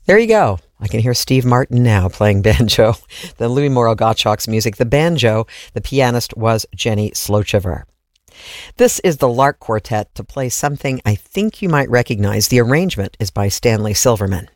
There you go. I can hear Steve Martin now playing banjo. The Louis Moreau Gottschalk's music. The banjo, the pianist was Jenny Slochever. This is the Lark Quartet to play something I think you might recognize. The arrangement is by Stanley Silverman.